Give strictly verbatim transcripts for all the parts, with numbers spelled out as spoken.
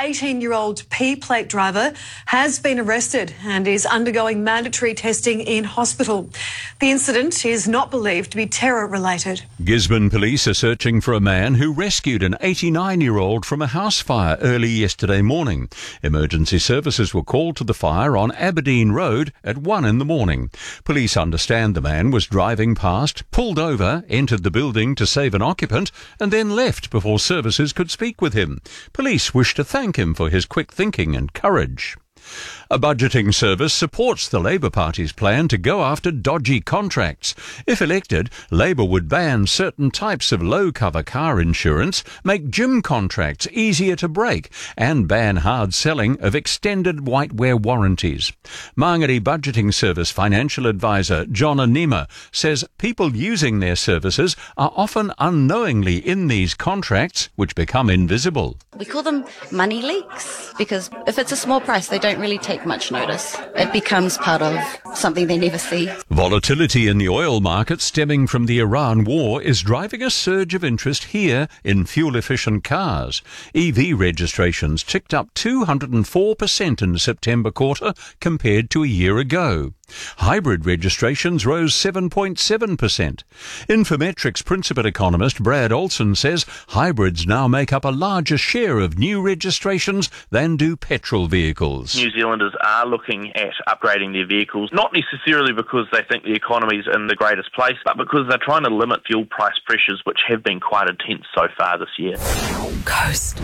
eighteen-year-old P-plate driver has been arrested and is undergoing mandatory testing in hospital. The incident is not believed to be terror-related. Gisborne police are searching for a man who rescued an eighty-nine-year-old from a house fire early yesterday morning. Emergency services were called to the fire on Aberdeen Road at one in the morning. Police understand the man was driving past, pulled over, entered the building to save an occupant, and then left before services could speak with him. Police wish to thank him for his quick thinking and courage. A budgeting service supports the Labour Party's plan to go after dodgy contracts. If elected, Labour would ban certain types of low-cover car insurance, make gym contracts easier to break, and ban hard selling of extended whitewear warranties. Mangere Budgeting Service financial advisor John Anima says people using their services are often unknowingly in these contracts, which become invisible. We call them money leaks because if it's a small price, they don't really take much notice. It becomes part of something they never see. Volatility in the oil market stemming from the Iran war is driving a surge of interest here in fuel-efficient cars. E V registrations ticked up two hundred four percent in the September quarter compared to a year ago. Hybrid registrations rose seven point seven percent. Infometrics principal economist Brad Olson says hybrids now make up a larger share of new registrations than do petrol vehicles. New Zealanders are looking at upgrading their vehicles, not necessarily because they think the economy's in the greatest place, but because they're trying to limit fuel price pressures, which have been quite intense so far this year. Coast.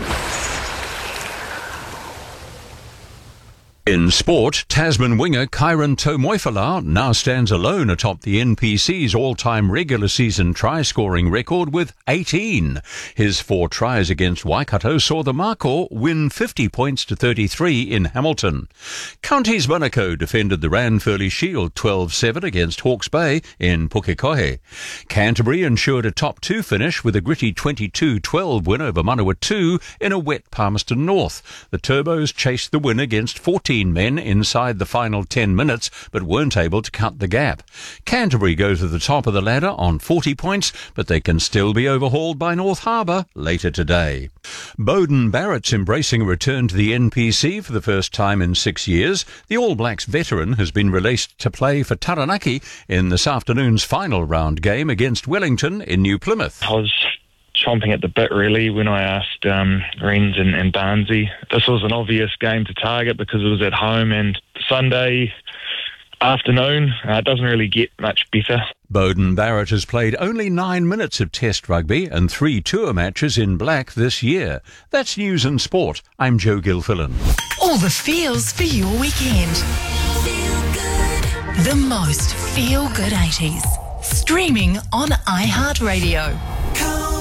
In sport, Tasman winger Kyron Tomoifala now stands alone atop the N P C's all-time regular season try-scoring record with eighteen. His four tries against Waikato saw the Mako win fifty points to thirty-three in Hamilton. Counties Manukau defended the Ranfurly Shield twelve seven against Hawke's Bay in Pukekohe. Canterbury ensured a top two finish with a gritty twenty-two twelve win over Manawatu in a wet Palmerston North. The Turbos chased the win against fourteen men inside the final ten minutes but weren't able to cut the gap. Canterbury go to the top of the ladder on forty points, but they can still be overhauled by North Harbour later today. Bowden Barrett's embracing a return to the N P C for the first time in six years. The All Blacks veteran has been released to play for Taranaki in this afternoon's final round game against Wellington in New Plymouth. I was chomping at the bit really when I asked um, Renz and, and Barnesy. This was an obvious game to target because it was at home and Sunday afternoon. Uh, it doesn't really get much better. Bowden Barrett has played only nine minutes of Test rugby and three tour matches in black this year. That's News and Sport. I'm Joe Gilfillan. All the feels for your weekend. Feel good. The most feel-good eighties. Streaming on iHeartRadio.